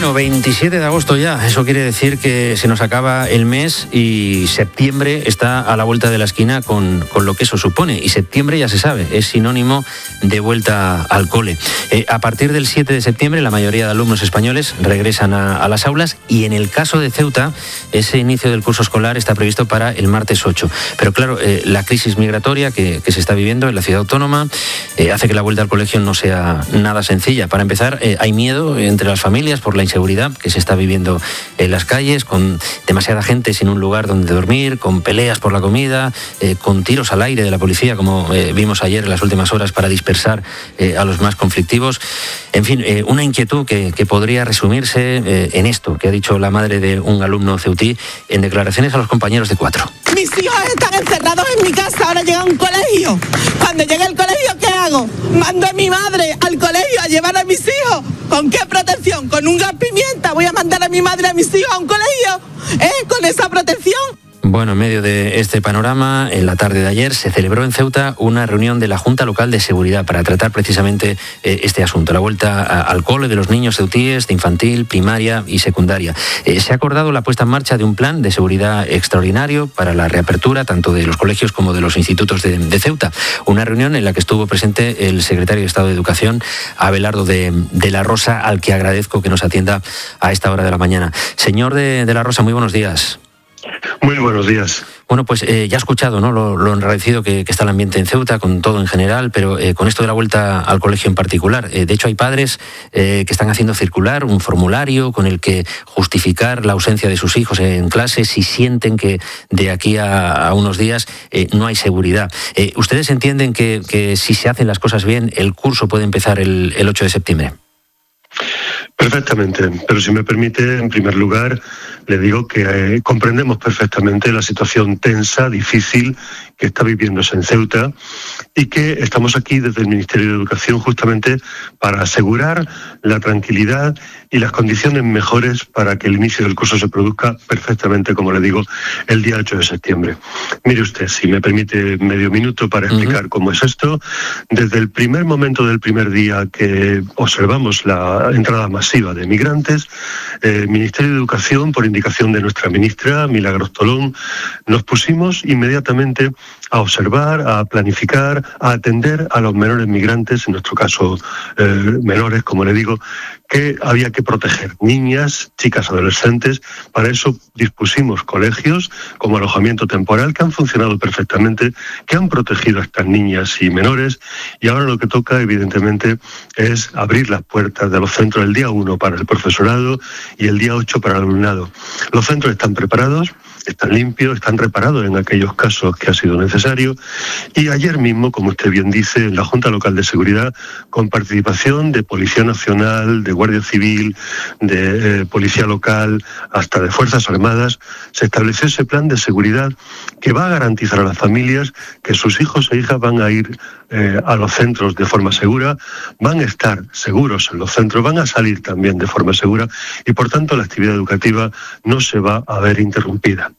Bueno, 27 de agosto ya, eso quiere decir que se nos acaba el mes y septiembre está a la vuelta de la esquina con lo que eso supone. Y septiembre, ya se sabe, es sinónimo de vuelta al cole. A partir del 7 de septiembre, la mayoría de alumnos españoles regresan a las aulas y en el caso de Ceuta, ese inicio del curso escolar está previsto para el martes 8. Pero claro, la crisis migratoria que se está viviendo en la ciudad autónoma hace que la vuelta al colegio no sea nada sencilla. Para empezar, hay miedo entre las familias por la inseguridad que se está viviendo en las calles, con demasiada gente sin un lugar donde dormir, con peleas por la comida, con tiros al aire de la policía, como vimos ayer en las últimas horas, para dispersar a los más conflictivos. En fin, una inquietud que podría resumirse en esto que ha dicho la madre de un alumno ceutí en declaraciones a los compañeros de Cuatro. Mis hijos están encerrados en mi casa, ahora llega un colegio. Cuando llegue el colegio, ¿qué hago? Mando a mi madre al colegio a llevar a mis hijos. ¿Con qué protección? ¿Con un gas pimienta? ¿Voy a mandar a mi madre a mis hijos a un colegio? ¿Con esa protección? Bueno, en medio de este panorama, en la tarde de ayer se celebró en Ceuta una reunión de la Junta Local de Seguridad para tratar precisamente este asunto, la vuelta al cole de los niños ceutíes de infantil, primaria y secundaria. Se ha acordado la puesta en marcha de un plan de seguridad extraordinario para la reapertura tanto de los colegios como de los institutos de Ceuta. Una reunión en la que estuvo presente el secretario de Estado de Educación, Abelardo de la Rosa, al que agradezco que nos atienda a esta hora de la mañana. Señor de la Rosa, muy buenos días. Muy buenos días. Bueno, pues ya ha escuchado, ¿no?, lo enrarecido que está el ambiente en Ceuta, con todo en general, pero con esto de la vuelta al colegio en particular. De hecho, hay padres que están haciendo circular un formulario con el que justificar la ausencia de sus hijos en clase si sienten que de aquí a unos días no hay seguridad. ¿Ustedes entienden que si se hacen las cosas bien, el curso puede empezar el 8 de septiembre? Perfectamente, pero si me permite, en primer lugar, le digo que comprendemos perfectamente la situación tensa, difícil que está viviéndose en Ceuta y que estamos aquí desde el Ministerio de Educación justamente para asegurar la tranquilidad y las condiciones mejores para que el inicio del curso se produzca perfectamente, como le digo, el día 8 de septiembre. Mire usted, si me permite medio minuto para explicar cómo es esto. Desde el primer momento del primer día que observamos la entrada masiva de migrantes, el Ministerio de Educación, por indicación de nuestra ministra, Milagros Tolón, nos pusimos inmediatamente a observar, a planificar, a atender a los menores migrantes, en nuestro caso menores, como le digo, que había que proteger, niñas, chicas, adolescentes. Para eso dispusimos colegios como alojamiento temporal que han funcionado perfectamente, que han protegido a estas niñas y menores, y ahora lo que toca, evidentemente, es abrir las puertas de los centros el día 1 para el profesorado y el día 8 para el alumnado. Los centros están preparados, están limpios, están reparados en aquellos casos que ha sido necesario, y ayer mismo, como usted bien dice, en la Junta Local de Seguridad, con participación de Policía Nacional, de Guardia Civil, de Policía Local, hasta de Fuerzas Armadas, se estableció ese plan de seguridad que va a garantizar a las familias que sus hijos e hijas van a ir a los centros de forma segura, van a estar seguros en los centros, van a salir también de forma segura y, por tanto, la actividad educativa no se va a ver interrumpida.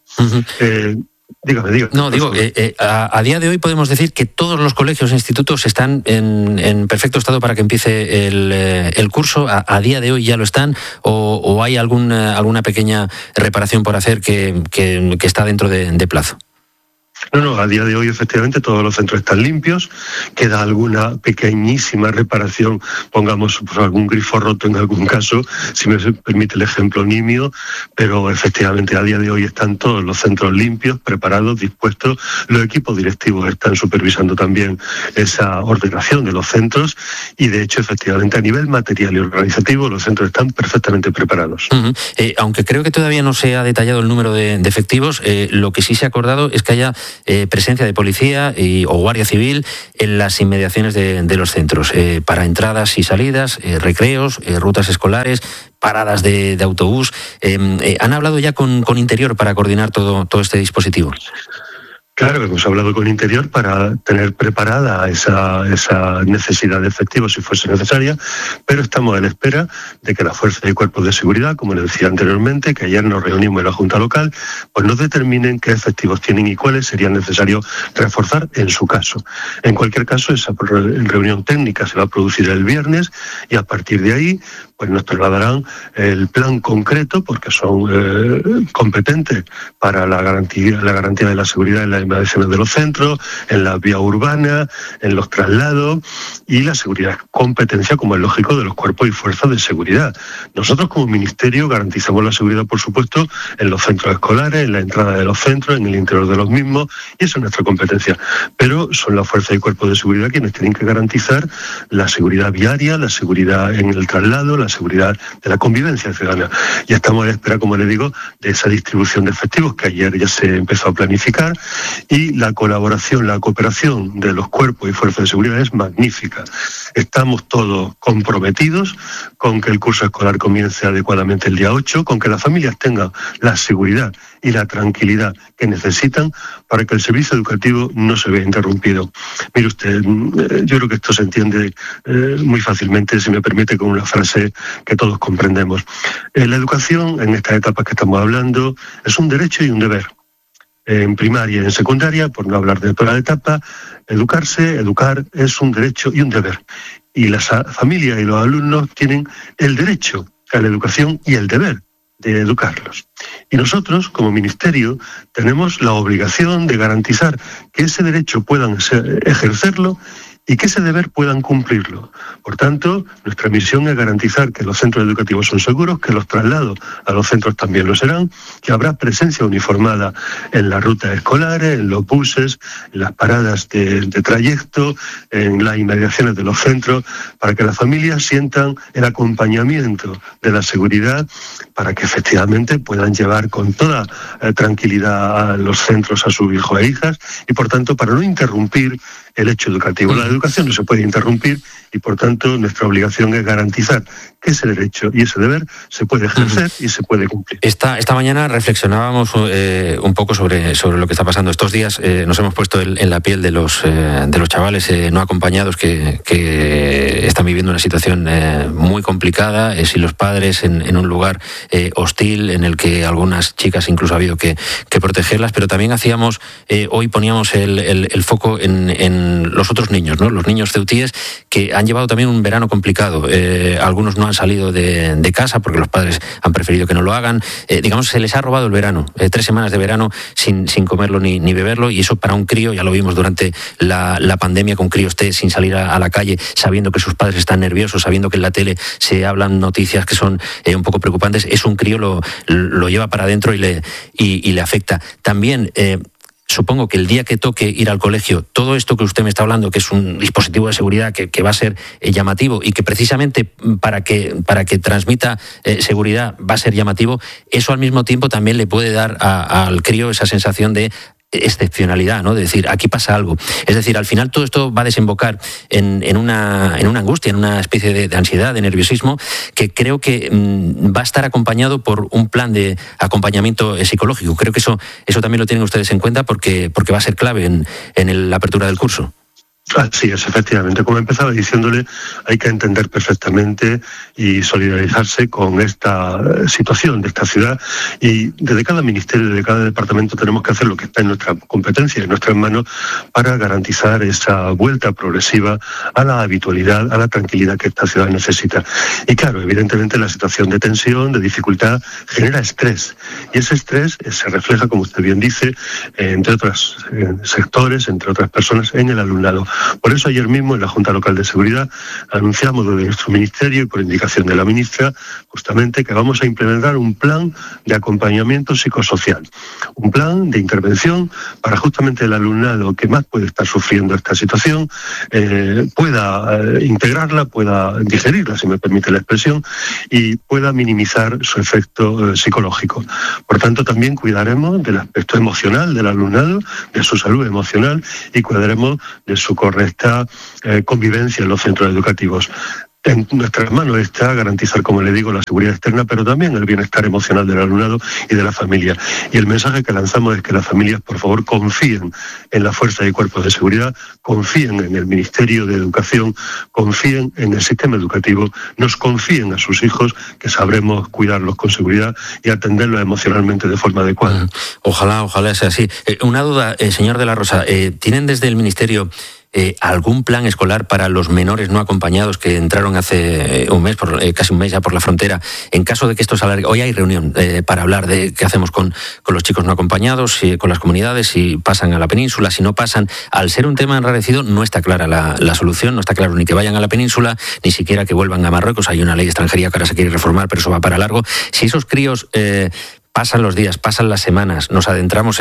Dígame. No, digo, a día de hoy podemos decir que todos los colegios e institutos están en perfecto estado para que empiece el curso. A día de hoy ya lo están, o hay alguna pequeña reparación por hacer que está dentro de plazo. No, a día de hoy efectivamente todos los centros están limpios, queda alguna pequeñísima reparación, pongamos pues, algún grifo roto en algún caso, si me permite el ejemplo nimio, pero efectivamente a día de hoy están todos los centros limpios, preparados, dispuestos. Los equipos directivos están supervisando también esa ordenación de los centros y de hecho efectivamente a nivel material y organizativo los centros están perfectamente preparados. Aunque creo que todavía no se ha detallado el número de efectivos, lo que sí se ha acordado es que haya presencia de policía o guardia civil en las inmediaciones de los centros, para entradas y salidas, recreos, rutas escolares, paradas de autobús. ¿Han hablado ya con Interior para coordinar todo este dispositivo? Claro, hemos hablado con Interior para tener preparada esa necesidad de efectivos si fuese necesaria, pero estamos a la espera de que las fuerzas y cuerpos de seguridad, como les decía anteriormente, que ayer nos reunimos en la Junta Local, pues nos determinen qué efectivos tienen y cuáles serían necesarios reforzar en su caso. En cualquier caso, esa reunión técnica se va a producir el viernes y a partir de ahí pues nos trasladarán el plan concreto, porque son competentes para la garantía de la seguridad en las inmediaciones de los centros, en la vía urbana, en los traslados, y la seguridad es competencia, como es lógico, de los cuerpos y fuerzas de seguridad. Nosotros como Ministerio garantizamos la seguridad, por supuesto, en los centros escolares, en la entrada de los centros, en el interior de los mismos, y esa es nuestra competencia. Pero son las fuerzas y cuerpos de seguridad quienes tienen que garantizar la seguridad viaria, la seguridad en el traslado, la seguridad de la convivencia ciudadana. Y estamos a la espera, como le digo, de esa distribución de efectivos que ayer ya se empezó a planificar, y la colaboración, la cooperación de los cuerpos y fuerzas de seguridad es magnífica. Estamos todos comprometidos con que el curso escolar comience adecuadamente el día 8, con que las familias tengan la seguridad y la tranquilidad que necesitan para que el servicio educativo no se vea interrumpido. Mire usted, yo creo que esto se entiende muy fácilmente, si me permite, con una frase que todos comprendemos. La educación, en estas etapas que estamos hablando, es un derecho y un deber. En primaria y en secundaria, por no hablar de toda la etapa, educar es un derecho y un deber. Y las familias y los alumnos tienen el derecho a la educación y el deber de educarlos. Y nosotros, como Ministerio, tenemos la obligación de garantizar que ese derecho puedan ejercerlo y que ese deber puedan cumplirlo. Por tanto, nuestra misión es garantizar que los centros educativos son seguros, que los traslados a los centros también lo serán, que habrá presencia uniformada en las rutas escolares, en los buses, en las paradas de trayecto, en las inmediaciones de los centros, para que las familias sientan el acompañamiento de la seguridad, para que efectivamente puedan llevar con toda tranquilidad a los centros a sus hijos e hijas, y por tanto para no interrumpir el hecho educativo. La educación no se puede interrumpir y por tanto nuestra obligación es garantizar que ese derecho y ese deber se puede ejercer y se puede cumplir. Esta mañana reflexionábamos un poco sobre lo que está pasando estos días. Nos hemos puesto en la piel de los chavales no acompañados que están viviendo una situación muy complicada, y los padres en un lugar hostil en el que algunas chicas incluso ha habido que protegerlas, pero también hoy poníamos el foco en los otros niños, ¿no? Los niños ceutíes que han llevado también un verano complicado. Algunos no han salido de casa porque los padres han preferido que no lo hagan. Digamos, se les ha robado el verano. 3 semanas de verano sin comerlo ni beberlo, y eso para un crío, ya lo vimos durante la pandemia, que un crío esté sin salir a la calle, sabiendo que sus padres están nerviosos, sabiendo que en la tele se hablan noticias que son un poco preocupantes. Es un crío, lo lleva para adentro y le afecta. También supongo que el día que toque ir al colegio, todo esto que usted me está hablando, que es un dispositivo de seguridad que va a ser llamativo, y que precisamente para que transmita seguridad va a ser llamativo, eso al mismo tiempo también le puede dar al crío esa sensación de excepcionalidad, ¿no? De decir, aquí pasa algo. Es decir, al final todo esto va a desembocar en una angustia, en una especie de ansiedad, de nerviosismo, que creo que va a estar acompañado por un plan de acompañamiento psicológico. Creo que eso también lo tienen ustedes en cuenta porque va a ser clave en la apertura del curso. Así es, efectivamente. Como empezaba diciéndole, hay que entender perfectamente y solidarizarse con esta situación de esta ciudad, y desde cada ministerio, desde cada departamento tenemos que hacer lo que está en nuestra competencia, en nuestras manos, para garantizar esa vuelta progresiva a la habitualidad, a la tranquilidad que esta ciudad necesita. Y claro, evidentemente la situación de tensión, de dificultad, genera estrés, y ese estrés se refleja, como usted bien dice, entre otros sectores, entre otras personas, en el alumnado. Por eso ayer mismo en la Junta Local de Seguridad anunciamos desde nuestro ministerio y por indicación de la ministra justamente que vamos a implementar un plan de acompañamiento psicosocial, un plan de intervención para justamente el alumnado que más puede estar sufriendo esta situación pueda integrarla, pueda digerirla, si me permite la expresión, y pueda minimizar su efecto psicológico. Por tanto, también cuidaremos del aspecto emocional del alumnado, de su salud emocional, y cuidaremos de su correcta convivencia en los centros educativos. En nuestras manos está garantizar, como le digo, la seguridad externa, pero también el bienestar emocional del alumnado y de la familia. Y el mensaje que lanzamos es que las familias, por favor, confíen en la fuerza y cuerpos de seguridad, confíen en el Ministerio de Educación, confíen en el sistema educativo, nos confíen a sus hijos, que sabremos cuidarlos con seguridad y atenderlos emocionalmente de forma adecuada. Ojalá sea así. Una duda, señor de la Rosa, ¿tienen desde el Ministerio algún plan escolar para los menores no acompañados que entraron hace un mes, casi un mes ya, por la frontera? En caso de que esto se alargue, hoy hay reunión para hablar de qué hacemos con los chicos no acompañados, con las comunidades, si pasan a la península, si no pasan. Al ser un tema enrarecido, no está clara la solución, no está claro ni que vayan a la península, ni siquiera que vuelvan a Marruecos. Hay una ley de extranjería que ahora se quiere reformar, pero eso va para largo. Si esos críos pasan los días, pasan las semanas, nos adentramos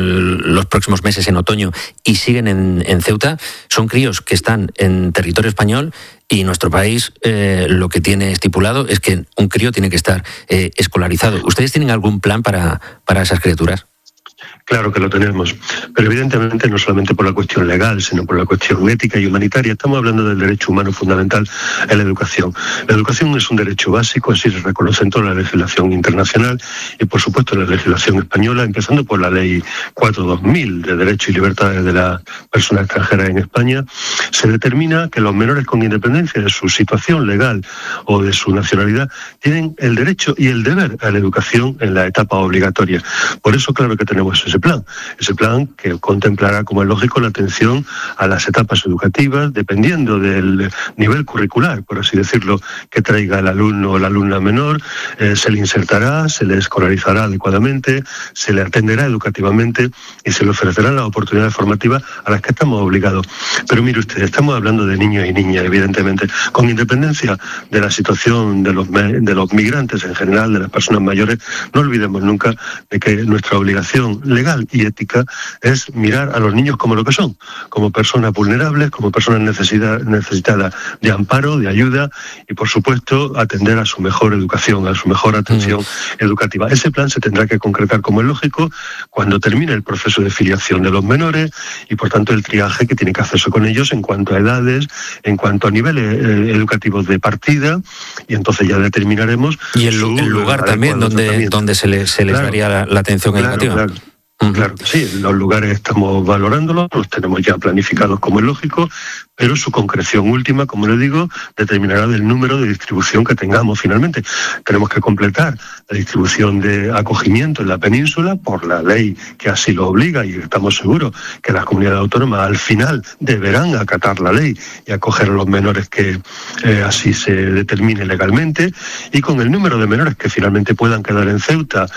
en los próximos meses en otoño y siguen en Ceuta, son críos que están en territorio español y nuestro país lo que tiene estipulado es que un crío tiene que estar escolarizado. ¿Ustedes tienen algún plan para esas criaturas? Claro que lo tenemos, pero evidentemente no solamente por la cuestión legal, sino por la cuestión ética y humanitaria. Estamos hablando del derecho humano fundamental en la educación. La educación es un derecho básico, así se reconoce en toda la legislación internacional y, por supuesto, en la legislación española, empezando por la Ley 4/2000 de Derechos y Libertades de las Personas Extranjeras en España. Se determina que los menores, con independencia de su situación legal o de su nacionalidad, tienen el derecho y el deber a la educación en la etapa obligatoria. Por eso, claro que tenemos ese plan que contemplará, como es lógico, la atención a las etapas educativas, dependiendo del nivel curricular, por así decirlo, que traiga el alumno o la alumna menor, se le insertará, se le escolarizará adecuadamente, se le atenderá educativamente y se le ofrecerán las oportunidades formativas a las que estamos obligados. Pero mire usted, estamos hablando de niños y niñas, evidentemente, con independencia de la situación de los migrantes en general, de las personas mayores. No olvidemos nunca de que nuestra obligación legal y ética es mirar a los niños como lo que son, como personas vulnerables, como personas necesitadas de amparo, de ayuda y, por supuesto, atender a su mejor educación, a su mejor atención educativa. Ese plan se tendrá que concretar, como es lógico, cuando termine el proceso de filiación de los menores y, por tanto, el triaje que tiene que hacerse con ellos en cuanto a edades, en cuanto a niveles educativos de partida, y entonces ya determinaremos... Y el lugar también donde se les daría la atención educativa. Claro que sí, los lugares estamos valorándolos, los tenemos ya planificados, como es lógico, pero su concreción última, como le digo, determinará del número de distribución que tengamos finalmente. Tenemos que completar la distribución de acogimiento en la península por la ley que así lo obliga, y estamos seguros que las comunidades autónomas al final deberán acatar la ley y acoger a los menores que así se determine legalmente, y con el número de menores que finalmente puedan quedar en Ceuta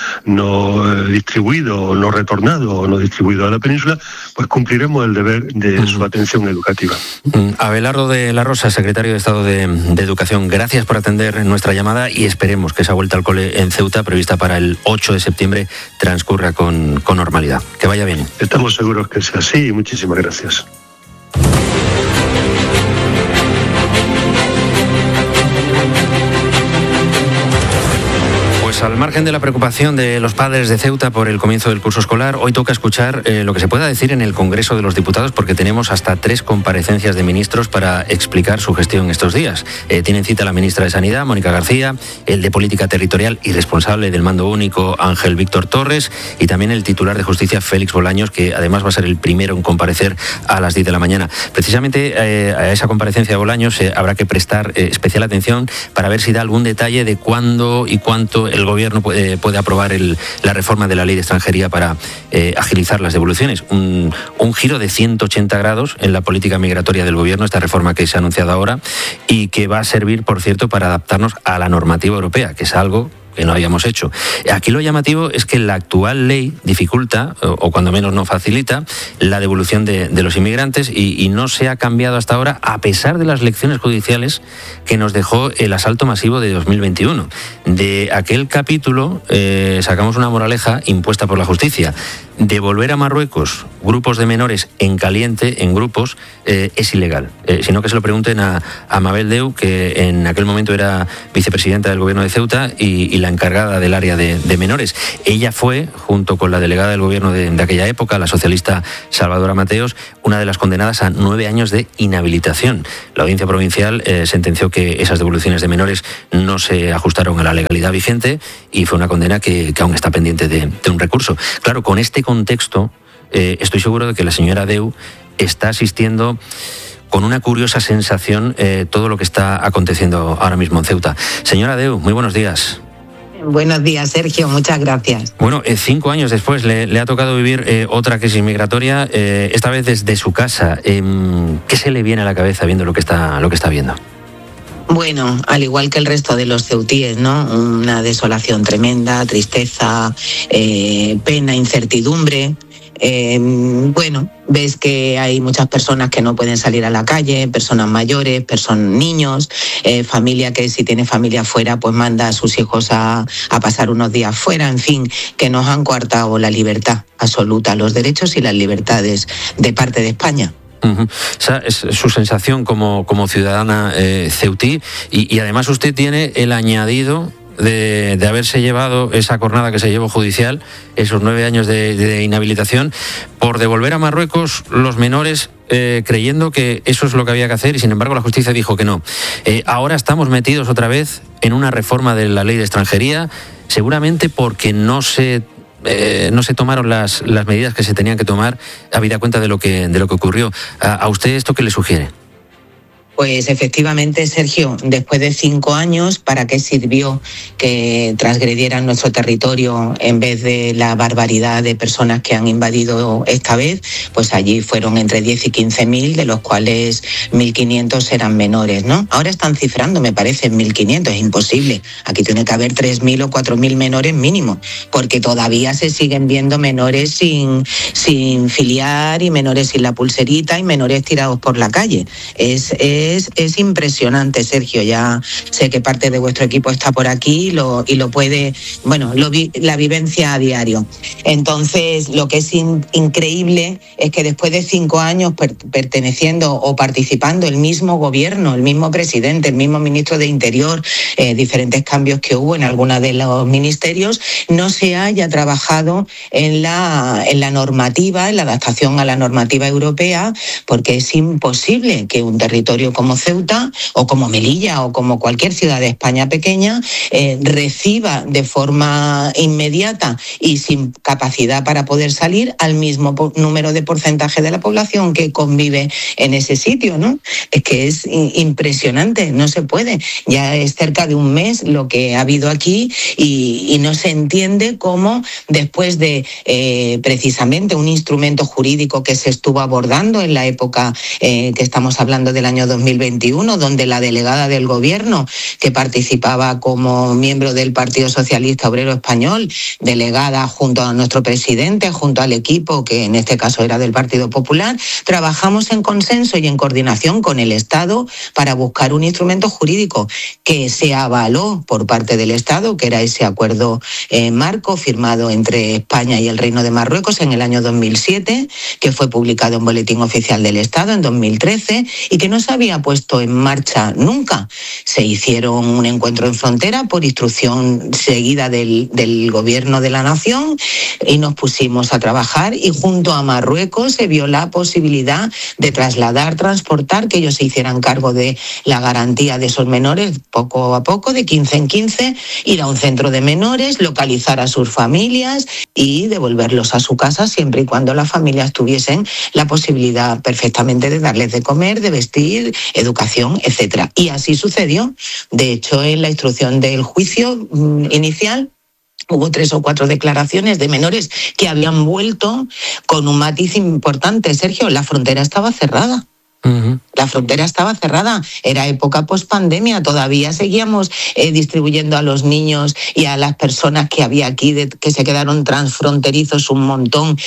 no distribuido o no retornado o no distribuido a la península, pues cumpliremos el deber de su atención educativa. Abelardo de la Rosa, secretario de Estado de Educación, gracias por atender nuestra llamada y esperemos que esa vuelta al cole en Ceuta, prevista para el 8 de septiembre, transcurra con normalidad. Que vaya bien. Estamos seguros que sea así y muchísimas gracias. Pues al margen de la preocupación de los padres de Ceuta por el comienzo del curso escolar, hoy toca escuchar lo que se pueda decir en el Congreso de los Diputados, porque tenemos hasta 3 comparecencias de ministros para explicar su gestión estos días. Tienen cita la ministra de Sanidad, Mónica García, el de Política Territorial y responsable del Mando Único, Ángel Víctor Torres, y también el titular de Justicia, Félix Bolaños, que además va a ser el primero en comparecer a las 10 de la mañana. Precisamente a esa comparecencia de Bolaños habrá que prestar especial atención para ver si da algún detalle de cuándo y cuánto el Gobierno puede aprobar la reforma de la ley de extranjería para agilizar las devoluciones. Un giro de 180 grados en la política migratoria del Gobierno, esta reforma que se ha anunciado ahora, y que va a servir, por cierto, para adaptarnos a la normativa europea, que es algo que no habíamos hecho. Aquí lo llamativo es que la actual ley dificulta, o cuando menos no facilita, la devolución de los inmigrantes y no se ha cambiado hasta ahora, a pesar de las lecciones judiciales que nos dejó el asalto masivo de 2021. De aquel capítulo sacamos una moraleja impuesta por la justicia. Devolver a Marruecos grupos de menores en caliente, en grupos, es ilegal. Sino que se lo pregunten a Mabel Deu, que en aquel momento era vicepresidenta del Gobierno de Ceuta, y la la encargada del área de menores. Ella fue, junto con la delegada del gobierno de aquella época, la socialista Salvadora Mateos, una de las condenadas a 9 años de inhabilitación. La Audiencia Provincial sentenció que esas devoluciones de menores no se ajustaron a la legalidad vigente y fue una condena que aún está pendiente de un recurso. Claro, con este contexto, estoy seguro de que la señora Deu está asistiendo con una curiosa sensación todo lo que está aconteciendo ahora mismo en Ceuta. Señora Deu, muy buenos días. Buenos días, Sergio, muchas gracias. Bueno, 5 años después le ha tocado vivir otra crisis migratoria, esta vez desde su casa. ¿Qué se le viene a la cabeza viendo lo que está viendo? Bueno, al igual que el resto de los ceutíes, ¿no? Una desolación tremenda, tristeza, pena, incertidumbre. Bueno, ves que hay muchas personas que no pueden salir a la calle, personas mayores, niños, familia que si tiene familia fuera, pues manda a sus hijos a pasar unos días fuera, en fin, que nos han coartado la libertad absoluta, los derechos y las libertades de parte de España. Esa es su sensación como ciudadana ceutí y además usted tiene el añadido de haberse llevado esa jornada que se llevó judicial, esos 9 años de inhabilitación, por devolver a Marruecos los menores creyendo que eso es lo que había que hacer y sin embargo la justicia dijo que no. Ahora estamos metidos otra vez en una reforma de la ley de extranjería, seguramente porque no se tomaron las medidas que se tenían que tomar habida cuenta de lo que ocurrió. ¿A usted esto qué le sugiere? Pues efectivamente, Sergio, después de 5 años, ¿para qué sirvió que transgredieran nuestro territorio en vez de la barbaridad de personas que han invadido esta vez? Pues allí fueron entre 10 y 15.000, de los cuales 1.500 eran menores, ¿no? Ahora están cifrando, me parece, 1.500, es imposible. Aquí tiene que haber 3.000 o 4.000 menores mínimo, porque todavía se siguen viendo menores sin filiar y menores sin la pulserita y menores tirados por la calle. Es impresionante, Sergio. Ya sé que parte de vuestro equipo está por aquí y lo puede, la vivencia a diario. Entonces, lo que es increíble es que después de 5 años perteneciendo o participando el mismo gobierno, el mismo presidente, el mismo ministro de Interior, diferentes cambios que hubo en algunos de los ministerios, no se haya trabajado en la normativa, en la adaptación a la normativa europea, porque es imposible que un territorio como Ceuta o como Melilla o como cualquier ciudad de España pequeña reciba de forma inmediata y sin capacidad para poder salir al mismo número de porcentaje de la población que convive en ese sitio, ¿no? Es que es impresionante, no se puede. Ya es cerca de un mes lo que ha habido aquí y no se entiende cómo después de precisamente un instrumento jurídico que se estuvo abordando en la época que estamos hablando del año 2021, donde la delegada del gobierno, que participaba como miembro del Partido Socialista Obrero Español, delegada junto a nuestro presidente, junto al equipo, que en este caso era del Partido Popular, trabajamos en consenso y en coordinación con el Estado para buscar un instrumento jurídico que se avaló por parte del Estado, que era ese acuerdo marco firmado entre España y el Reino de Marruecos en el año 2007, que fue publicado en Boletín Oficial del Estado en 2013 y que no se había puesto en marcha nunca. Se hicieron un encuentro en frontera por instrucción seguida del gobierno de la nación y nos pusimos a trabajar y junto a Marruecos se vio la posibilidad de transportar, que ellos se hicieran cargo de la garantía de esos menores poco a poco, de 15 en 15, ir a un centro de menores, localizar a sus familias y devolverlos a su casa siempre y cuando las familias tuviesen la posibilidad perfectamente de darles de comer, de vestir, educación, etcétera. Y así sucedió. De hecho, en la instrucción del juicio inicial hubo 3 o 4 declaraciones de menores que habían vuelto con un matiz importante. Sergio, la frontera estaba cerrada. La frontera estaba cerrada, era época post-pandemia, todavía seguíamos distribuyendo a los niños y a las personas que había aquí, que se quedaron transfronterizos un montón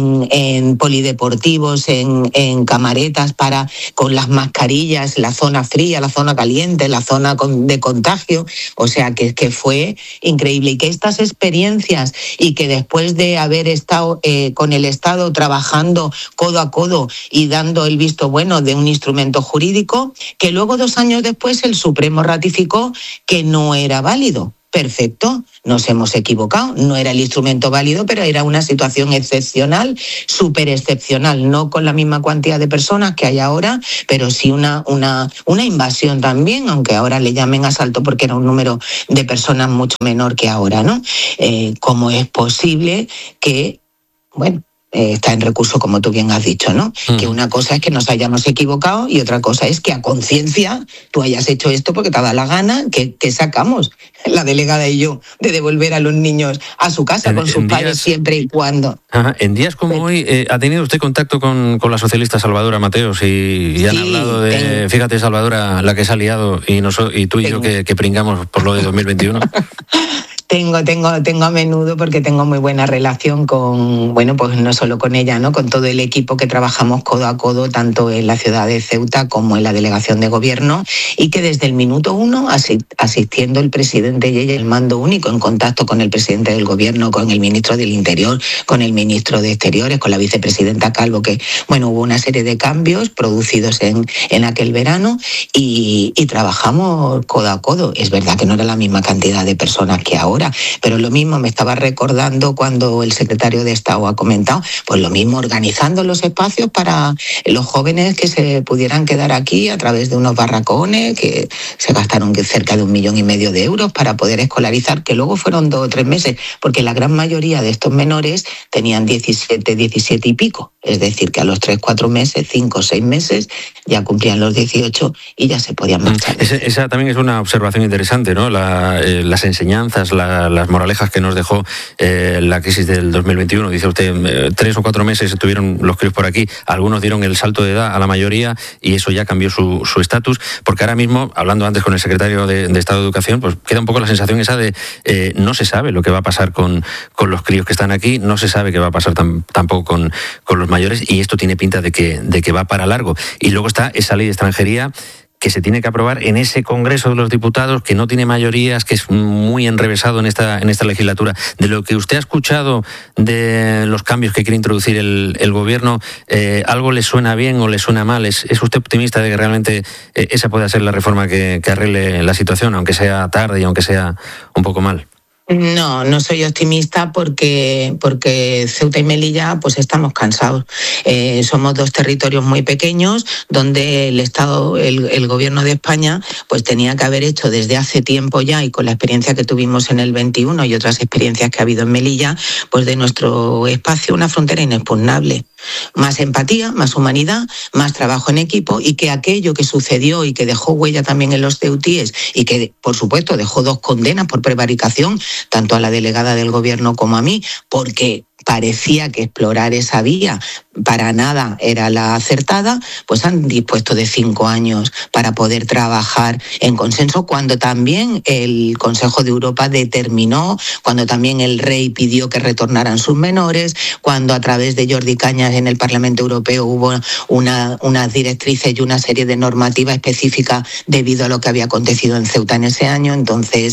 en polideportivos, en camaretas con las mascarillas, la zona fría, la zona caliente, la zona de contagio, o sea que fue increíble. Y que estas experiencias y que después de haber estado con el Estado trabajando codo a codo y dando el visto bueno de un instrumento jurídico, que luego 2 años después el Supremo ratificó que no era válido. perfecto, nos hemos equivocado, no era el instrumento válido, pero era una situación excepcional, súper excepcional, no con la misma cantidad de personas que hay ahora, pero sí una invasión también, aunque ahora le llamen asalto porque era un número de personas mucho menor que ahora, ¿no? ¿Cómo es posible que, bueno, está en recurso, como tú bien has dicho, ¿no? Que una cosa es que nos hayamos equivocado y otra cosa es que a conciencia tú hayas hecho esto porque te ha dado la gana, que sacamos la delegada y yo de devolver a los niños a su casa con sus padres siempre y cuando. Ajá. En días como hoy, ¿ha tenido usted contacto con la socialista Salvadora Mateos y han hablado de, fíjate Salvadora, la que se ha liado y tú y yo que pringamos por lo de 2021? Tengo a menudo, porque tengo muy buena relación con, bueno, pues no solo con ella, ¿no? Con todo el equipo que trabajamos codo a codo, tanto en la ciudad de Ceuta como en la delegación de gobierno, y que desde el minuto 1, asistiendo el presidente y ella, el mando único, en contacto con el presidente del gobierno, con el ministro del Interior, con el ministro de Exteriores, con la vicepresidenta Calvo, que, bueno, hubo una serie de cambios producidos en aquel verano y trabajamos codo a codo. Es verdad que no era la misma cantidad de personas que ahora, pero lo mismo me estaba recordando cuando el secretario de Estado ha comentado, pues lo mismo, organizando los espacios para los jóvenes que se pudieran quedar aquí a través de unos barracones que se gastaron cerca de 1,5 millones de euros para poder escolarizar, que luego fueron 2 o 3 meses, porque la gran mayoría de estos menores tenían 17 y pico, es decir, que a los 3, 4 meses, 5 o 6 meses ya cumplían los 18 y ya se podían marchar. Esa también es una observación interesante, ¿no? Las enseñanzas, las moralejas que nos dejó la crisis del 2021. Dice usted, 3 o 4 meses estuvieron los críos por aquí, algunos dieron el salto de edad a la mayoría y eso ya cambió su estatus, porque ahora mismo, hablando antes con el secretario de Estado de Educación, pues queda un poco la sensación esa de no se sabe lo que va a pasar con los críos que están aquí, no se sabe qué va a pasar tampoco con los mayores, y esto tiene pinta de que va para largo. Y luego está esa ley de extranjería que se tiene que aprobar en ese Congreso de los Diputados, que no tiene mayorías, que es muy enrevesado en esta legislatura. De lo que usted ha escuchado de los cambios que quiere introducir el Gobierno, ¿algo le suena bien o le suena mal? ¿Es usted optimista de que realmente esa pueda ser la reforma que arregle la situación, aunque sea tarde y aunque sea un poco mal? No soy optimista porque Ceuta y Melilla pues estamos cansados. Somos 2 territorios muy pequeños donde el Estado, el Gobierno de España, pues tenía que haber hecho desde hace tiempo ya, y con la experiencia que tuvimos en el 21 y otras experiencias que ha habido en Melilla, pues de nuestro espacio una frontera inexpugnable. Más empatía, más humanidad, más trabajo en equipo, y que aquello que sucedió y que dejó huella también en los ceutíes y que, por supuesto, dejó 2 condenas por prevaricación, tanto a la delegada del Gobierno como a mí, porque parecía que explorar esa vía para nada era la acertada, pues han dispuesto de 5 años para poder trabajar en consenso, cuando también el Consejo de Europa determinó, cuando también el rey pidió que retornaran sus menores, cuando a través de Jordi Cañas en el Parlamento Europeo hubo unas directrices y una serie de normativas específicas debido a lo que había acontecido en Ceuta en ese año. Entonces,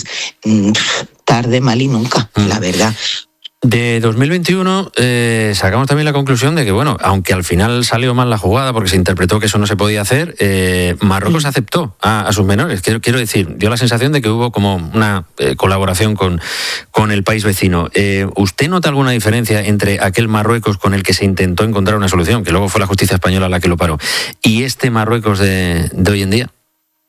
tarde, mal y nunca, la verdad. De 2021 sacamos también la conclusión de que, bueno, aunque al final salió mal la jugada porque se interpretó que eso no se podía hacer, Marruecos aceptó a sus menores. Quiero decir, dio la sensación de que hubo como una colaboración con el país vecino. ¿Usted nota alguna diferencia entre aquel Marruecos con el que se intentó encontrar una solución, que luego fue la justicia española la que lo paró, y este Marruecos de hoy en día?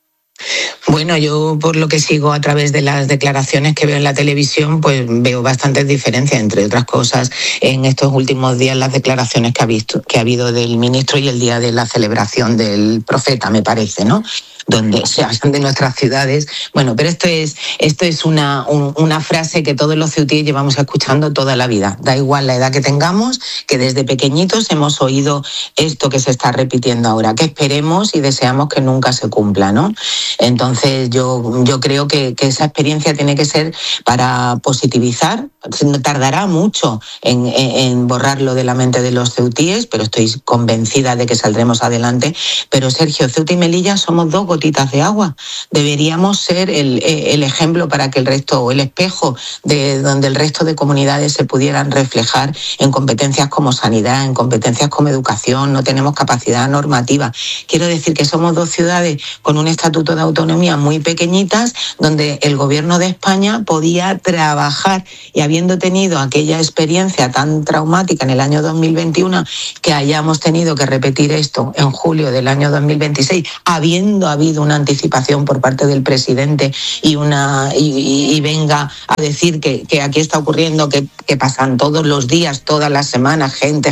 Bueno, yo por lo que sigo a través de las declaraciones que veo en la televisión, pues veo bastantes diferencias, entre otras cosas, en estos últimos días las declaraciones que ha habido del ministro y el día de la celebración del profeta, me parece, ¿no? Donde se hablan de nuestras ciudades. Bueno, pero esto es una frase que todos los ceutíes llevamos escuchando toda la vida. Da igual la edad que tengamos, que desde pequeñitos hemos oído esto que se está repitiendo ahora, que esperemos y deseamos que nunca se cumpla, ¿no? Entonces yo creo que esa experiencia tiene que ser para positivizar. Tardará mucho en borrarlo de la mente de los ceutíes, pero estoy convencida de que saldremos adelante. Pero Sergio, Ceuta y Melilla somos 2 gotitas de agua. Deberíamos ser el ejemplo para que el resto, o el espejo de donde el resto de comunidades se pudieran reflejar en competencias como sanidad, en competencias como educación. No tenemos capacidad normativa. Quiero decir que somos 2 ciudades con un estatuto de de autonomía muy pequeñitas, donde el gobierno de España podía trabajar, y habiendo tenido aquella experiencia tan traumática en el año 2021, que hayamos tenido que repetir esto en julio del año 2026, habiendo habido una anticipación por parte del presidente y venga a decir que aquí está ocurriendo, que pasan todos los días, todas las semanas, gente,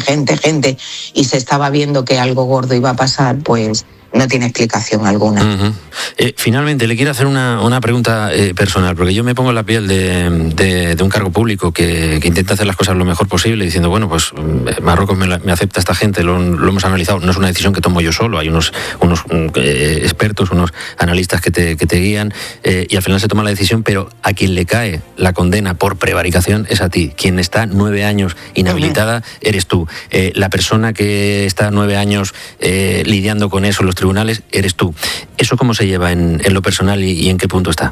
y se estaba viendo que algo gordo iba a pasar, pues no tiene explicación alguna. Uh-huh. Finalmente, le quiero hacer una pregunta personal, porque yo me pongo en la piel de un cargo público que intenta hacer las cosas lo mejor posible, diciendo, bueno, pues Marruecos me acepta esta gente, lo hemos analizado, no es una decisión que tomo yo solo, hay unos expertos, unos analistas que te guían, y al final se toma la decisión, pero a quien le cae la condena por prevaricación es a ti. Quien está 9 años inhabilitada eres tú. La persona que está 9 años lidiando con eso en los tribunales eres tú. ¿Eso cómo se lleva en lo personal y en qué punto está?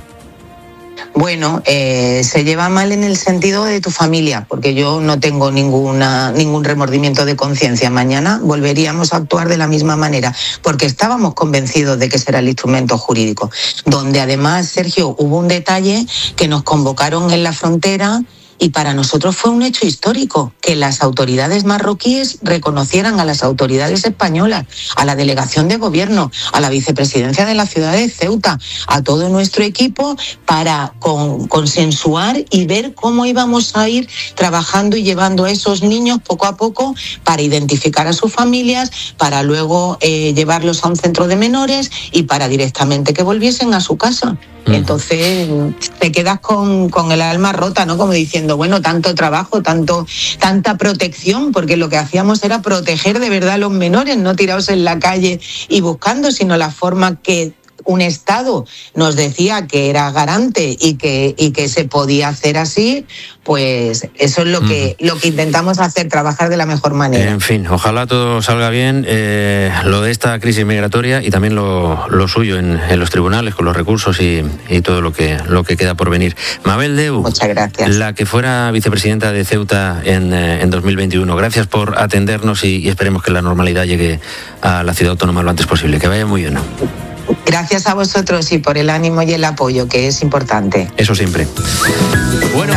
Bueno, se lleva mal en el sentido de tu familia, porque yo no tengo ningún remordimiento de conciencia. Mañana volveríamos a actuar de la misma manera, porque estábamos convencidos de que ese era el instrumento jurídico. Donde además, Sergio, hubo un detalle que nos convocaron en la frontera, y para nosotros fue un hecho histórico que las autoridades marroquíes reconocieran a las autoridades españolas, a la delegación de gobierno, a la vicepresidencia de la ciudad de Ceuta, a todo nuestro equipo, para consensuar y ver cómo íbamos a ir trabajando y llevando a esos niños poco a poco para identificar a sus familias, para luego llevarlos a un centro de menores y para directamente que volviesen a su casa. Entonces te quedas con el alma rota, ¿no? Como diciendo, bueno, tanto trabajo, tanta protección, porque lo que hacíamos era proteger de verdad a los menores, no tirados en la calle y buscando, sino la forma que un Estado nos decía que era garante y que se podía hacer así, pues eso es lo que intentamos hacer, trabajar de la mejor manera. En fin, ojalá todo salga bien, lo de esta crisis migratoria y también lo suyo en los tribunales, con los recursos y todo lo que queda por venir. Mabel Deu, muchas gracias. La que fuera vicepresidenta de Ceuta en 2021. Gracias por atendernos y esperemos que la normalidad llegue a la ciudad autónoma lo antes posible. Que vaya muy bien. Gracias a vosotros y por el ánimo y el apoyo, que es importante. Eso siempre. Bueno,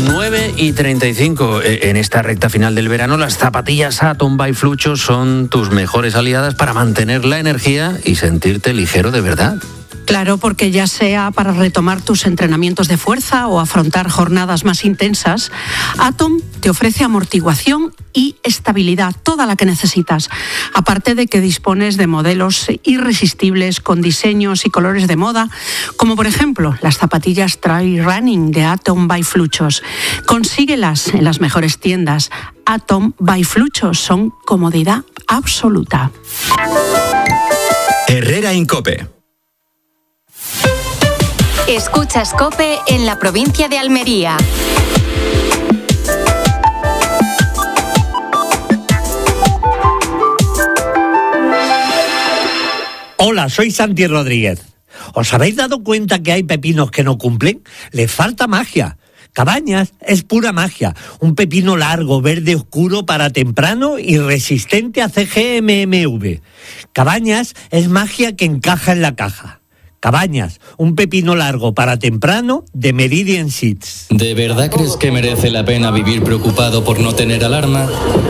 9:35 en esta recta final del verano. Las zapatillas Atom by Flucho son tus mejores aliadas para mantener la energía y sentirte ligero de verdad. Claro, porque ya sea para retomar tus entrenamientos de fuerza o afrontar jornadas más intensas, Atom te ofrece amortiguación y estabilidad, toda la que necesitas. Aparte de que dispones de modelos irresistibles con diseños y colores de moda, como por ejemplo las zapatillas Trail Running de Atom by Fluchos. Consíguelas en las mejores tiendas. Atom by Fluchos son comodidad absoluta. Herrera en COPE. Escuchas COPE en la provincia de Almería. Hola, soy Santi Rodríguez. ¿Os habéis dado cuenta que hay pepinos que no cumplen? Les falta magia. Cabañas es pura magia. Un pepino largo, verde oscuro para temprano y resistente a CGMMV. Cabañas es magia que encaja en la caja. Cabañas, un pepino largo para temprano de Meridian Seeds. ¿De verdad crees que merece la pena vivir preocupado por no tener alarma?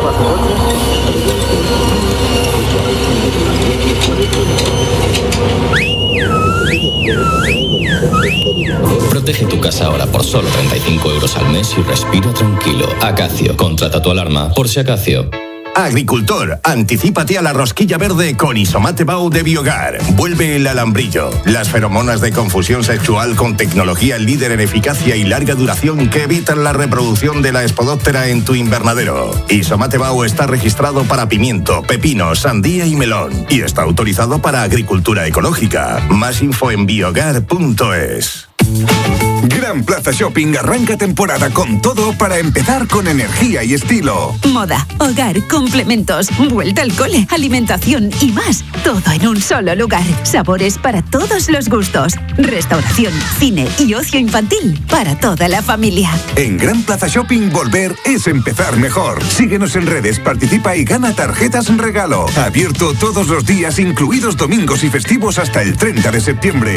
Protege tu casa ahora por solo 35 euros al mes y respira tranquilo. Acacio, contrata tu alarma por si acaso. Agricultor, anticípate a la rosquilla verde con Isomate Bau de Biogar. Vuelve el alambrillo, las feromonas de confusión sexual con tecnología líder en eficacia y larga duración que evitan la reproducción de la espodóptera en tu invernadero. Isomate Bau está registrado para pimiento, pepino, sandía y melón y está autorizado para agricultura ecológica. Más info en biogar.es. Gran Plaza Shopping arranca temporada con todo para empezar con energía y estilo. Moda, hogar, complementos, vuelta al cole, alimentación y más. Todo en un solo lugar. Sabores para todos los gustos. Restauración, cine y ocio infantil para toda la familia. En Gran Plaza Shopping volver es empezar mejor. Síguenos en redes, participa y gana tarjetas regalo. Abierto todos los días, incluidos domingos y festivos hasta el 30 de septiembre.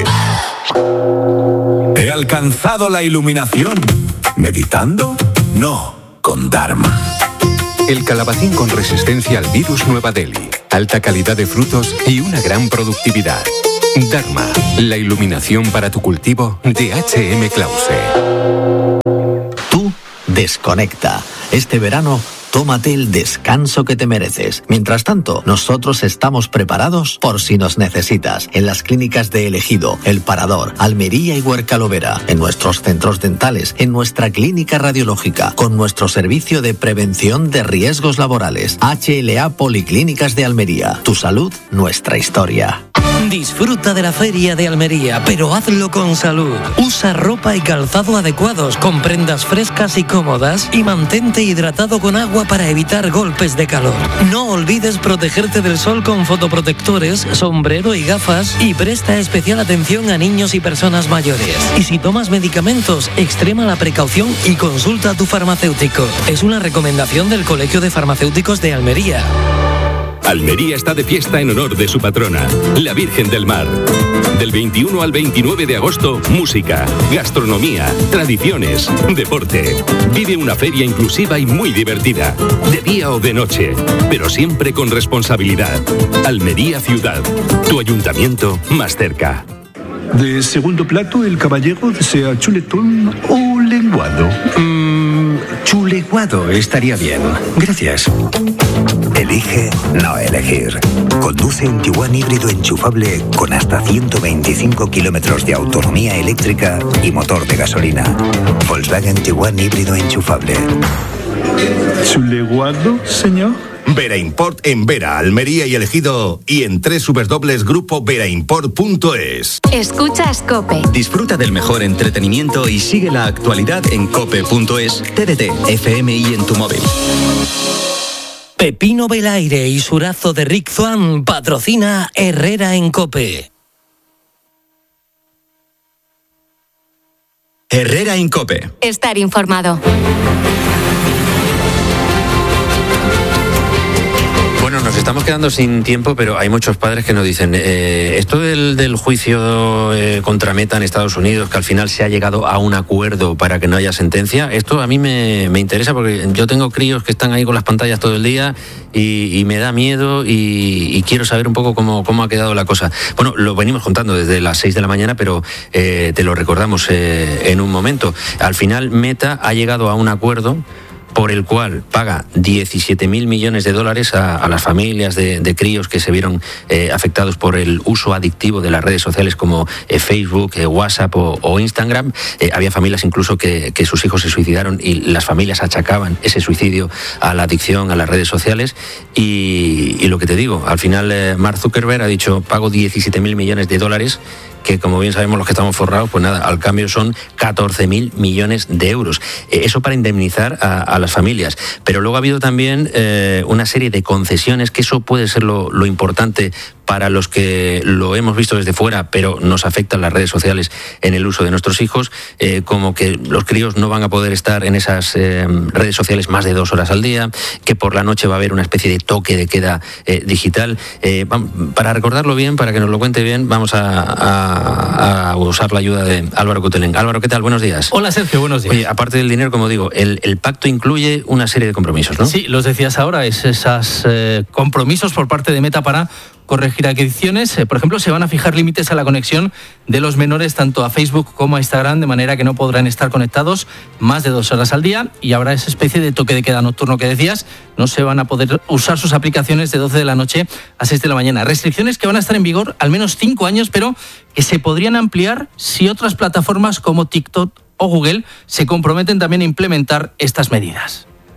¿He alcanzado la iluminación? ¿Meditando? No, con Dharma. El calabacín con resistencia al virus Nueva Delhi. Alta calidad de frutos y una gran productividad. Dharma, la iluminación para tu cultivo de H.M. Klause. Tú desconecta. Este verano, tómate el descanso que te mereces. Mientras tanto, nosotros estamos preparados por si nos necesitas. En las clínicas de El Ejido, El Parador, Almería y Huerca-Lovera, en nuestros centros dentales, en nuestra clínica radiológica, con nuestro servicio de prevención de riesgos laborales. HLA Policlínicas de Almería. Tu salud, nuestra historia. Disfruta de la Feria de Almería, pero hazlo con salud. Usa ropa y calzado adecuados, con prendas frescas y cómodas, y mantente hidratado con agua para evitar golpes de calor. No olvides protegerte del sol con fotoprotectores, sombrero y gafas, y presta especial atención a niños y personas mayores. Y si tomas medicamentos, extrema la precaución y consulta a tu farmacéutico. Es una recomendación del Colegio de Farmacéuticos de Almería. Almería está de fiesta en honor de su patrona, la Virgen del Mar. Del 21 al 29 de agosto, música, gastronomía, tradiciones, deporte. Vive una feria inclusiva y muy divertida, de día o de noche, pero siempre con responsabilidad. Almería Ciudad, tu ayuntamiento más cerca. De segundo plato, el caballero desea chuletón o lenguado. Chuleguado estaría bien. Gracias. Elige no elegir. Conduce un Tiguan híbrido enchufable con hasta 125 kilómetros de autonomía eléctrica y motor de gasolina. Volkswagen Tiguan híbrido enchufable. ¿Chuleguado, señor? Vera Import en Vera, Almería y El Ejido, y en www.grupoveraImport.es. Escuchas COPE. Disfruta del mejor entretenimiento y sigue la actualidad en cope.es, TDT, FM y en tu móvil. Pepino Belaire y Surazo de Rick Swan patrocina Herrera en COPE. Herrera en COPE. Estar informado. Bueno, nos estamos quedando sin tiempo, pero hay muchos padres que nos dicen esto del juicio contra Meta en Estados Unidos, que al final se ha llegado a un acuerdo para que no haya sentencia. Esto a mí me interesa porque yo tengo críos que están ahí con las pantallas todo el día y me da miedo y quiero saber un poco cómo ha quedado la cosa. Bueno, lo venimos contando desde las 6 de la mañana, pero te lo recordamos en un momento. Al final Meta ha llegado a un acuerdo por el cual paga 17.000 millones de dólares a las familias de críos que se vieron afectados por el uso adictivo de las redes sociales como Facebook, WhatsApp o Instagram. Había familias incluso que sus hijos se suicidaron y las familias achacaban ese suicidio a la adicción a las redes sociales. Y lo que te digo, al final Mark Zuckerberg ha dicho, pago 17.000 millones de dólares, que como bien sabemos los que estamos forrados, pues nada, al cambio son 14.000 millones de euros. Eso para indemnizar a las familias. Pero luego ha habido también una serie de concesiones, que eso puede ser lo importante para los que lo hemos visto desde fuera, pero nos afectan las redes sociales en el uso de nuestros hijos, como que los críos no van a poder estar en esas redes sociales más de 2 horas al día, que por la noche va a haber una especie de toque de queda digital. Para recordarlo bien, para que nos lo cuente bien, vamos a usar la ayuda de Álvaro Cutelén. Álvaro, ¿qué tal? Buenos días. Hola, Sergio, buenos días. Oye, aparte del dinero, como digo, el pacto incluye una serie de compromisos, ¿no? Sí, los decías ahora, es esos compromisos por parte de Meta para corregir adicciones. Por ejemplo, se van a fijar límites a la conexión de los menores tanto a Facebook como a Instagram, de manera que no podrán estar conectados más de 2 horas al día, y habrá esa especie de toque de queda nocturno que decías. No se van a poder usar sus aplicaciones de 12 de la noche a 6 de la mañana. Restricciones que van a estar en vigor al menos 5 años, pero que se podrían ampliar si otras plataformas como TikTok o Google se comprometen también a implementar estas medidas.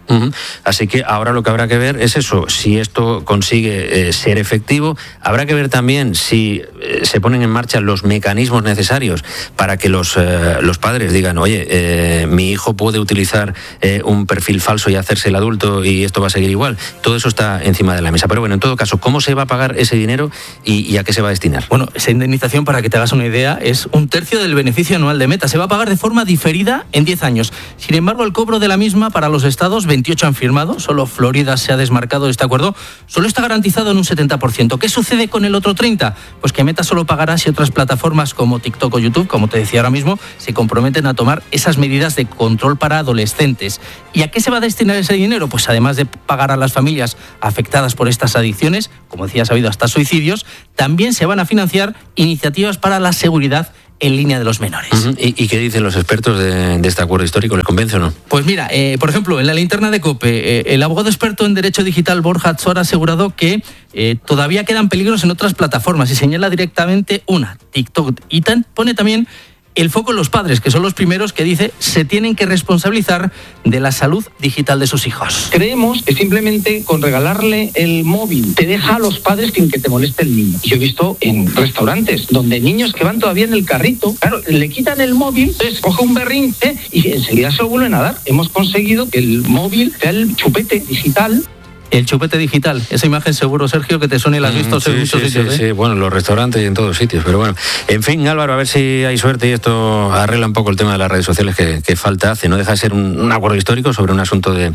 Así que ahora lo que habrá que ver es eso, si esto consigue ser efectivo. Habrá que ver también si se ponen en marcha los mecanismos necesarios para que los padres digan, oye, mi hijo puede utilizar un perfil falso y hacerse el adulto y esto va a seguir igual. Todo eso está encima de la mesa. Pero bueno, en todo caso, ¿cómo se va a pagar ese dinero y a qué se va a destinar? Bueno, esa indemnización, para que te hagas una idea, es 1/3 del beneficio anual de Meta. Se va a pagar de forma diferida en 10 años. Sin embargo, el cobro de la misma para los estados, 28 han firmado, solo Florida se ha desmarcado de este acuerdo, solo está garantizado en un 70%. ¿Qué sucede con el otro 30%? Pues que Meta solo pagará si otras plataformas como TikTok o YouTube, como te decía ahora mismo, se comprometen a tomar esas medidas de control para adolescentes. ¿Y a qué se va a destinar ese dinero? Pues además de pagar a las familias afectadas por estas adicciones, como decía, ha habido hasta suicidios, también se van a financiar iniciativas para la seguridad en línea de los menores. ¿Y qué dicen los expertos de este acuerdo histórico? ¿Les convence o no? Pues mira, por ejemplo, en la linterna de COPE, el abogado experto en Derecho Digital Borja Atzor ha asegurado que todavía quedan peligros en otras plataformas y señala directamente una, TikTok, y pone también el foco en los padres, que son los primeros que dice se tienen que responsabilizar de la salud digital de sus hijos. Creemos que simplemente con regalarle el móvil te deja a los padres sin que te moleste el niño. Yo he visto en restaurantes donde niños que van todavía en el carrito, claro, le quitan el móvil, entonces coge un berrinche y enseguida se lo vuelven a dar. Hemos conseguido que el móvil sea el chupete digital. El chupete digital, esa imagen seguro, Sergio, que te suena y la has visto en muchos sitios. Sí, bueno, en los restaurantes y en todos sitios, pero bueno. En fin, Álvaro, a ver si hay suerte y esto arregla un poco el tema de las redes sociales que falta hace. No deja de ser un acuerdo histórico sobre un asunto de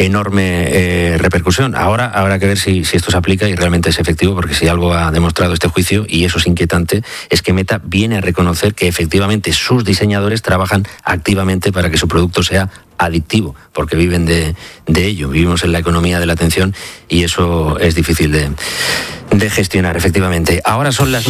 enorme repercusión. Ahora habrá que ver si esto se aplica y realmente es efectivo, porque si algo ha demostrado este juicio, y eso es inquietante, es que Meta viene a reconocer que efectivamente sus diseñadores trabajan activamente para que su producto sea adictivo, porque viven de ello. Vivimos en la economía de la atención y eso es difícil de gestionar, efectivamente. Ahora son las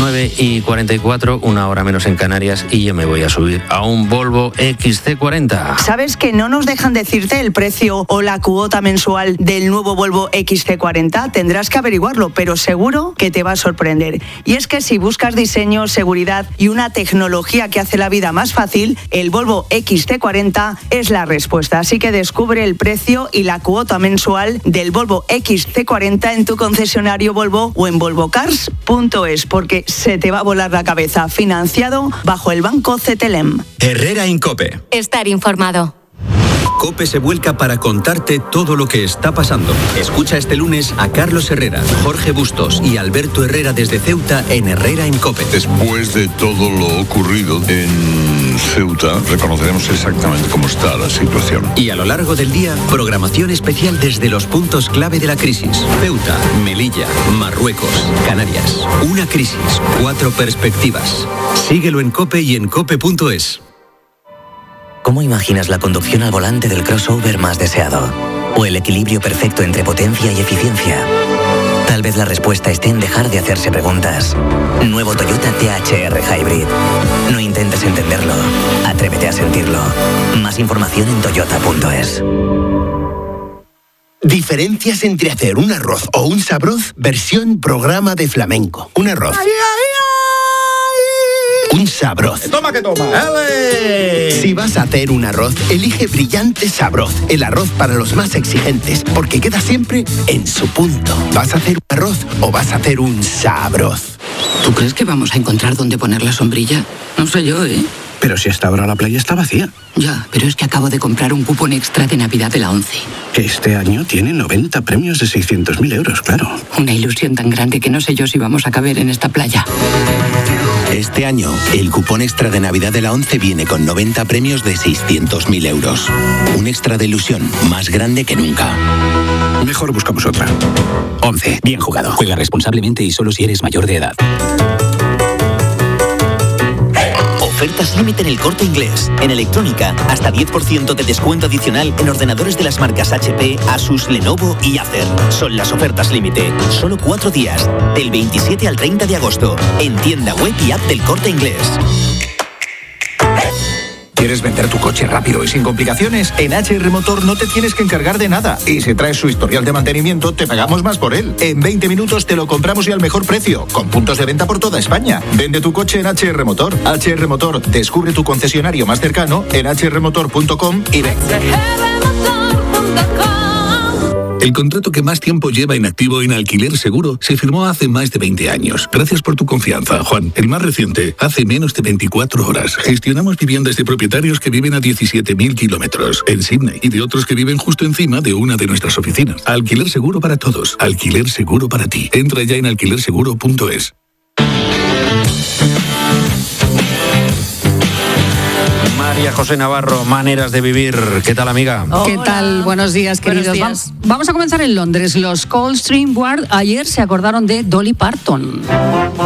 9:44, una hora menos en Canarias, y yo me voy a subir a un Volvo XC40. ¿Sabes que no nos dejan decirte el precio o la cuota mensual del nuevo Volvo XC40? Tendrás que averiguarlo, pero seguro que te va a sorprender. Y es que si buscas diseño, seguridad y una tecnología que hace la vida más fácil, el Volvo XC40 es la respuesta. Así que descubre el precio y la cuota mensual del Volvo XC40 en tu concesionario Volvo o en volvocars.es, porque se te va a volar la cabeza. Financiado bajo el banco CTLM. Herrera en COPE. Estar informado. COPE se vuelca para contarte todo lo que está pasando. Escucha este lunes a Carlos Herrera, Jorge Bustos y Alberto Herrera desde Ceuta en Herrera en COPE. Después de todo lo ocurrido en Ceuta, reconoceremos exactamente cómo está la situación. Y a lo largo del día, programación especial desde los puntos clave de la crisis. Ceuta, Melilla, Marruecos, Canarias. Una crisis, 4 perspectivas. Síguelo en COPE y en cope.es. ¿Cómo imaginas la conducción al volante del crossover más deseado? ¿O el equilibrio perfecto entre potencia y eficiencia? Tal vez la respuesta esté en dejar de hacerse preguntas. Nuevo Toyota THR Hybrid. No intentes entenderlo. Atrévete a sentirlo. Más información en toyota.es. Diferencias entre hacer un arroz o un sabroz versión programa de flamenco. Un arroz. Un sabroz. ¡Toma que toma! ¡Ale! Si vas a hacer un arroz, elige Brillante Sabroz. El arroz para los más exigentes, porque queda siempre en su punto. ¿Vas a hacer un arroz o vas a hacer un sabroz? ¿Tú crees que vamos a encontrar dónde poner la sombrilla? No sé yo, ¿eh? Pero si hasta ahora la playa está vacía. Ya, pero es que acabo de comprar un cupón extra de Navidad de la ONCE. Que este año tiene 90 premios de 600.000 euros, claro. Una ilusión tan grande que no sé yo si vamos a caber en esta playa. Este año, el cupón extra de Navidad de la ONCE viene con 90 premios de 600.000 euros. Un extra de ilusión más grande que nunca. Mejor buscamos otra. ONCE, bien jugado. Juega responsablemente y solo si eres mayor de edad. Ofertas límite en El Corte Inglés. En electrónica, hasta 10% de descuento adicional en ordenadores de las marcas HP, Asus, Lenovo y Acer. Son las ofertas límite. Solo 4 días, del 27 al 30 de agosto. En tienda web y app del Corte Inglés. ¿Quieres vender tu coche rápido y sin complicaciones? En HR Motor no te tienes que encargar de nada. Y si traes su historial de mantenimiento, te pagamos más por él. En 20 minutos te lo compramos y al mejor precio, con puntos de venta por toda España. Vende tu coche en HR Motor. HR Motor, descubre tu concesionario más cercano en hrmotor.com y ven. El contrato que más tiempo lleva en activo en Alquiler Seguro se firmó hace más de 20 años. Gracias por tu confianza, Juan. El más reciente, hace menos de 24 horas. Gestionamos viviendas de propietarios que viven a 17.000 kilómetros en Sydney y de otros que viven justo encima de una de nuestras oficinas. Alquiler Seguro para todos. Alquiler Seguro para ti. Entra ya en alquilerseguro.es. María José Navarro, Maneras de Vivir. ¿Qué tal, amiga? Hola. ¿Qué tal? Buenos días, queridos. Buenos días. Vamos a comenzar en Londres. Los Coldstream Guard ayer se acordaron de Dolly Parton.